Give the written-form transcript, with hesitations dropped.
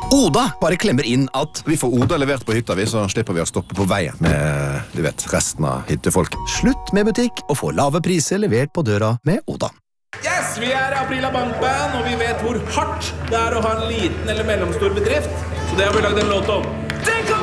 Oda bare klemmer inn at vi får Oda levert på hytta, så slipper vi å stoppe på veien med, du vet, resten av hyttefolk. Slutt med butikk og få lave priser levert på døra med Oda. Yes, vi Aprila Bankband, og vi vet hvor hardt det å ha en liten eller mellomstor bedrift. Så det har vi lagd en låt om.